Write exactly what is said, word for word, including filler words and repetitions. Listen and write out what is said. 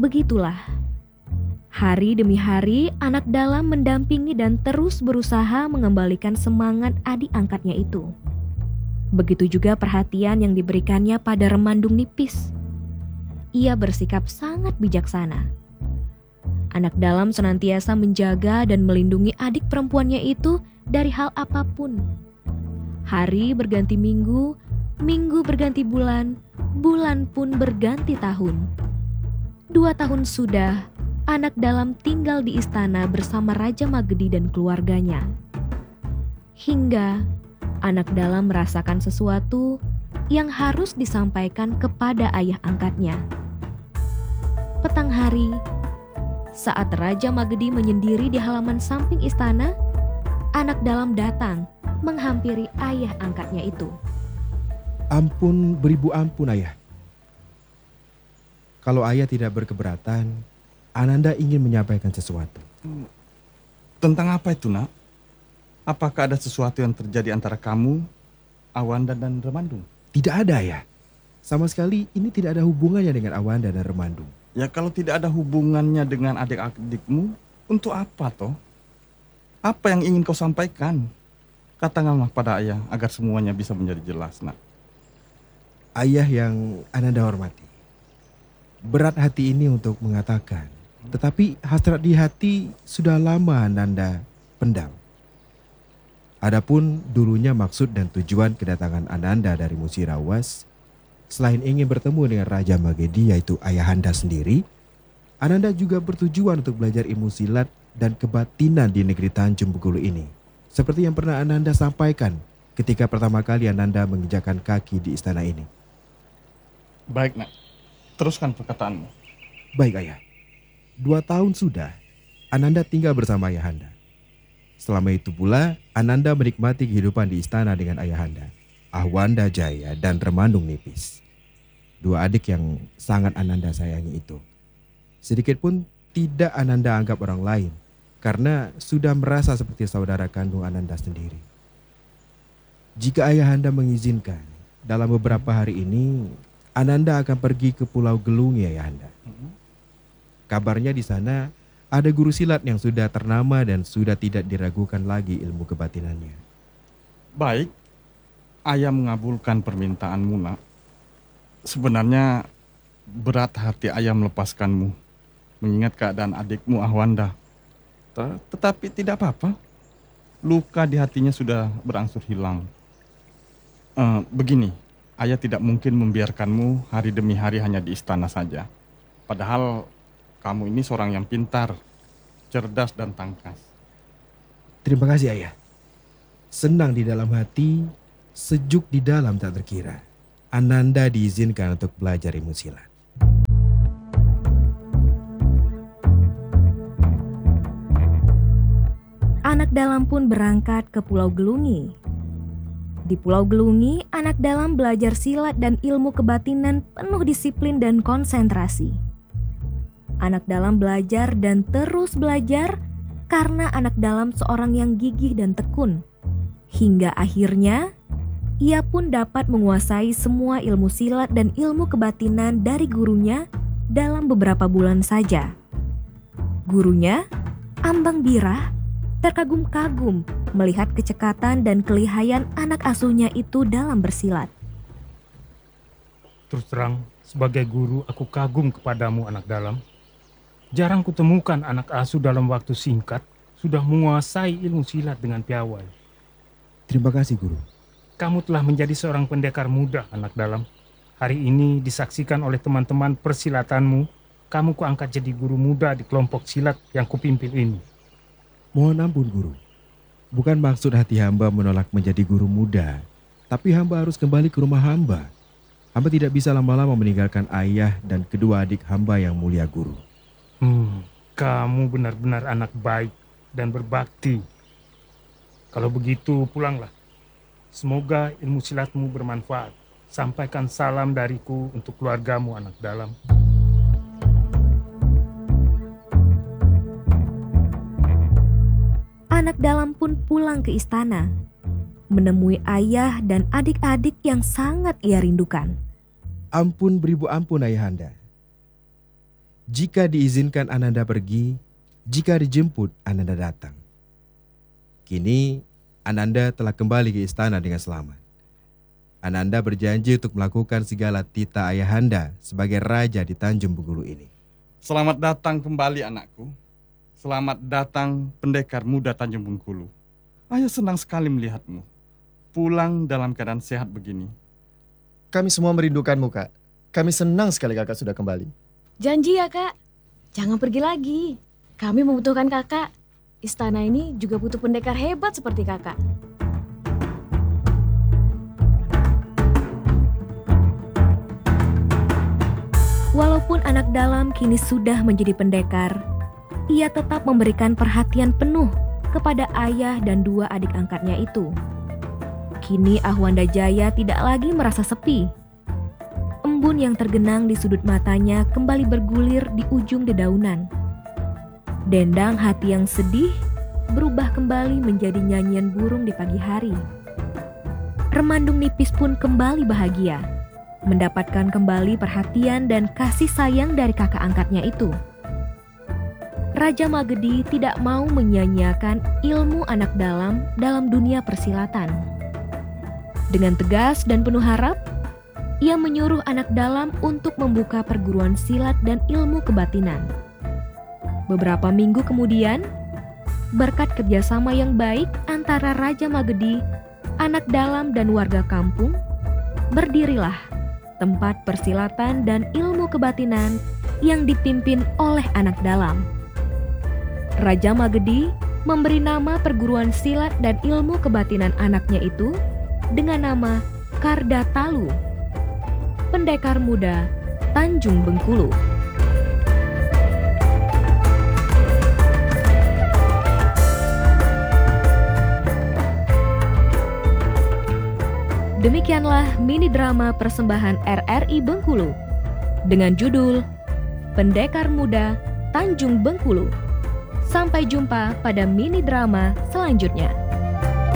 Begitulah, hari demi hari anak dalam mendampingi dan terus berusaha mengembalikan semangat adik angkatnya itu. Begitu juga perhatian yang diberikannya pada Remandung nipis. Ia bersikap sangat bijaksana. Anak dalam senantiasa menjaga dan melindungi adik perempuannya itu dari hal apapun. Hari berganti minggu, minggu berganti bulan, bulan pun berganti tahun. Dua tahun sudah, anak dalam tinggal di istana bersama Raja Magedi dan keluarganya. Hingga anak dalam merasakan sesuatu yang harus disampaikan kepada ayah angkatnya. Petang hari, saat Raja Magedi menyendiri di halaman samping istana, anak dalam datang menghampiri ayah angkatnya itu. Ampun beribu ampun ayah. Kalau ayah tidak berkeberatan, Ananda ingin menyampaikan sesuatu. Tentang apa itu, nak? Apakah ada sesuatu yang terjadi antara kamu, Awanda dan Remandung? Tidak ada, ayah. Sama sekali ini tidak ada hubungannya dengan Awanda dan Remandung. Ya kalau tidak ada hubungannya dengan adik-adikmu, untuk apa toh? Apa yang ingin kau sampaikan? Katakanlah pada ayah agar semuanya bisa menjadi jelas, nak. Ayah yang Ananda hormati, berat hati ini untuk mengatakan, tetapi hasrat di hati sudah lama Ananda pendam. Adapun dulunya maksud dan tujuan kedatangan Ananda dari Musirawas, selain ingin bertemu dengan Raja Magedi yaitu ayahanda sendiri, Ananda juga bertujuan untuk belajar ilmu silat dan kebatinan di negeri Tanjung Bengkulu ini. Seperti yang pernah Ananda sampaikan ketika pertama kali Ananda menginjakkan kaki di istana ini. Baik, nak. Teruskan perkataanmu. Baik, ayah. Dua tahun sudah Ananda tinggal bersama ayahanda. Selama itu pula Ananda menikmati kehidupan di istana dengan ayahanda, Ahwanda Jaya dan Remandung nipis. Dua adik yang sangat Ananda sayangi itu. Sedikit pun tidak Ananda anggap orang lain, karena sudah merasa seperti saudara kandung Ananda sendiri. Jika ayahanda mengizinkan, dalam beberapa hari ini Ananda akan pergi ke Pulau Gelungi, ayahanda. Kabarnya di sana ada guru silat yang sudah ternama dan sudah tidak diragukan lagi ilmu kebatinannya. Baik, ayah mengabulkan permintaanmu, nak. Sebenarnya berat hati ayah melepaskanmu, mengingat keadaan adikmu Ahwanda. Tetapi tidak apa-apa, luka di hatinya sudah berangsur hilang. Uh, begini, ayah tidak mungkin membiarkanmu hari demi hari hanya di istana saja. Padahal kamu ini seorang yang pintar, cerdas dan tangkas. Terima kasih, ayah. Senang di dalam hati, sejuk di dalam tak terkira. Ananda diizinkan untuk belajar ilmu silat. Anak dalam pun berangkat ke Pulau Gelungi. Di Pulau Gelungi, anak dalam belajar silat dan ilmu kebatinan penuh disiplin dan konsentrasi. Anak dalam belajar dan terus belajar karena anak dalam seorang yang gigih dan tekun. Hingga akhirnya, ia pun dapat menguasai semua ilmu silat dan ilmu kebatinan dari gurunya dalam beberapa bulan saja. Gurunya, Ambang Birah, terkagum-kagum melihat kecekatan dan kelihayan anak asuhnya itu dalam bersilat. Terus terang, sebagai guru aku kagum kepadamu, anak dalam. Jarang kutemukan anak asuh dalam waktu singkat sudah menguasai ilmu silat dengan piawai. Terima kasih, guru. Kamu telah menjadi seorang pendekar muda, anak dalam. Hari ini disaksikan oleh teman-teman persilatanmu, kamu kuangkat jadi guru muda di kelompok silat yang kupimpin ini. Mohon ampun, guru. Bukan maksud hati hamba menolak menjadi guru muda, tapi hamba harus kembali ke rumah hamba. Hamba tidak bisa lama-lama meninggalkan ayah dan kedua adik hamba yang mulia, guru. Hmm, kamu benar-benar anak baik dan berbakti. Kalau begitu pulanglah. Semoga ilmu silatmu bermanfaat. Sampaikan salam dariku untuk keluargamu, anak dalam. Anak dalam pun pulang ke istana, menemui ayah dan adik-adik yang sangat ia rindukan. Ampun beribu ampun, ayahanda. Jika diizinkan Ananda pergi, jika dijemput Ananda datang. Kini Ananda telah kembali ke istana dengan selamat. Ananda berjanji untuk melakukan segala titah ayahanda sebagai raja di Tanjung Bengkulu ini. Selamat datang kembali anakku. Selamat datang pendekar muda Tanjung Bengkulu. Ayah senang sekali melihatmu. Pulang dalam keadaan sehat begini. Kami semua merindukanmu, Kak. Kami senang sekali Kakak sudah kembali. Janji ya, Kak. Jangan pergi lagi. Kami membutuhkan Kakak. Istana ini juga butuh pendekar hebat seperti Kakak. Walaupun anak dalam kini sudah menjadi pendekar, ia tetap memberikan perhatian penuh kepada ayah dan dua adik angkatnya itu. Kini Ahwanda Jaya tidak lagi merasa sepi. Embun yang tergenang di sudut matanya kembali bergulir di ujung dedaunan. Dendang hati yang sedih berubah kembali menjadi nyanyian burung di pagi hari. Remandung nipis pun kembali bahagia, mendapatkan kembali perhatian dan kasih sayang dari kakak angkatnya itu. Raja Magedi tidak mau menyia-nyiakan ilmu anak dalam dalam dunia persilatan. Dengan tegas dan penuh harap, ia menyuruh anak dalam untuk membuka perguruan silat dan ilmu kebatinan. Beberapa minggu kemudian, berkat kerjasama yang baik antara Raja Magedi, anak dalam dan warga kampung, berdirilah tempat persilatan dan ilmu kebatinan yang dipimpin oleh anak dalam. Raja Magedi memberi nama perguruan silat dan ilmu kebatinan anaknya itu dengan nama Kardatalu, pendekar muda Tanjung Bengkulu. Demikianlah mini drama persembahan R R I Bengkulu dengan judul Pendekar Muda Tanjung Bengkulu. Sampai jumpa pada mini drama selanjutnya.